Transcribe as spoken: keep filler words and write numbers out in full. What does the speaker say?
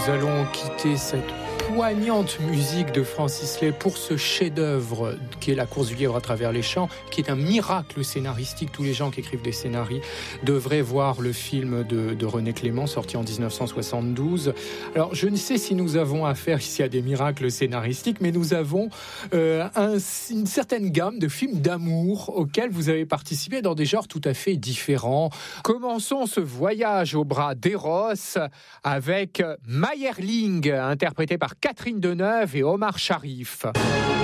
nous allons quitter cette poignante musique de Francis Lay pour ce chef-d'œuvre qui est La course du lièvre à travers les champs, qui est un miracle scénaristique. Tous les gens qui écrivent des scénarios devraient voir le film de, de René Clément, sorti en dix-neuf cent soixante-douze. Alors, je ne sais si nous avons affaire ici à des miracles scénaristiques, mais nous avons euh, un, une certaine gamme de films d'amour auxquels vous avez participé dans des genres tout à fait différents. Commençons ce voyage au bras d'Eros avec Mayerling, interprété par Catherine Deneuve et Omar Sharif.